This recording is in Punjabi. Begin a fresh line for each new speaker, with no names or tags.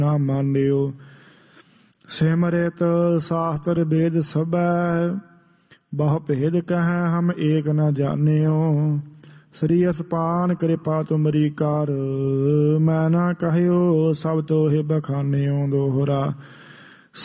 ਨਾ ਮਾਨਿਓ। ਸਿਮਰਿਤ ਸ਼ਾਸਤਰ ਵੇਦ ਸਭੈ, ਬਹੁ ਭੇਦ ਕਹੈ ਹਮ ਏਕ ਨ ਜਾਣਿਓ। ਸ੍ਰੀ ਅਸਪਾਨ ਕਿਰਪਾ ਤੁਮਰੀ ਕਰ, ਮੈਂ ਨਾ ਕਹਿਓ ਸਭ ਤੋਹਿ ਬਖਾਨਿਓ। ਦੋਹਰਾ